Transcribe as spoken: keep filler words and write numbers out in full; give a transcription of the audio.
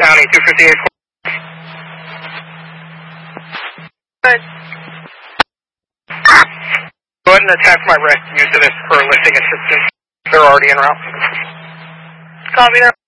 County, two fifty-eight. Good. Go ahead and attack my rescue unit for lifting assistance. They're already en route. Copy that.